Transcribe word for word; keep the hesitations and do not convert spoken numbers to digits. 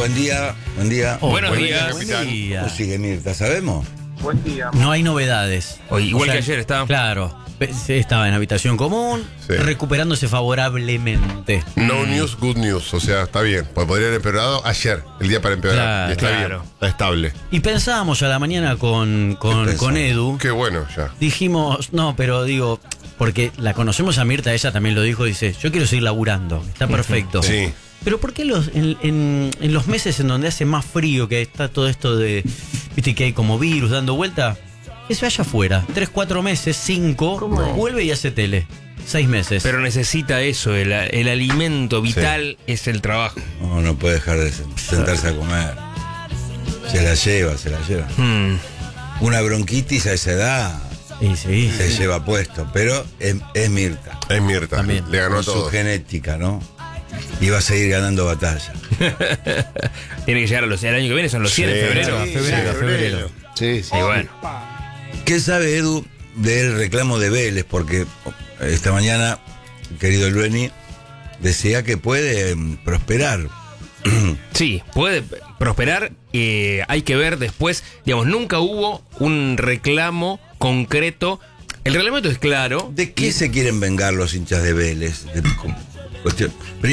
buen día, buen día. Oh, Buenos buen días. Buen ¿Cómo día. sigue Mirta? ¿Sabemos? Buen día. No hay novedades. Oye, igual O sea, que ayer estaba. Claro. Se Estaba en habitación común, Sí. recuperándose favorablemente. No news, good news. O sea, está bien. Pues podría haber empeorado ayer, el día para empeorar. Claro, y está claro. bien. Está estable. Y pensábamos a la mañana con, con, ¿Qué con pensamos? Edu. Qué bueno ya. Dijimos, no, pero digo, porque la conocemos a Mirta, ella también lo dijo, dice, yo quiero seguir laburando, está perfecto. Sí. Pero ¿por qué los, en, en- en los meses en donde hace más frío, que está todo esto de, viste que hay como virus dando vuelta, que se vaya afuera, tres, cuatro meses, cinco, vuelve y hace tele, seis meses. Pero necesita eso, el, el alimento vital es el trabajo. No, no puede dejar de sentarse a comer. Se la lleva, se la lleva. Hmm. Una bronquitis a esa edad Y sí, se sí. lleva puesto, pero es, es Mirta. Es Mirta. También. Le ganó a Con su todos. genética, ¿no? Y va a seguir ganando batalla. Tiene que llegar a los, el año que viene, son los cien Sí, en febrero. sí, febrero, sí, febrero. Sí, sí. Y bueno. ¿Qué sabe Edu del reclamo de Vélez? Porque esta mañana, el querido Lueni decía que puede em, prosperar. Sí, puede prosperar. eh, hay que ver después. Digamos, nunca hubo un reclamo concreto. El reglamento es claro. ¿De qué se quieren vengar los hinchas de Vélez? De- cuestión-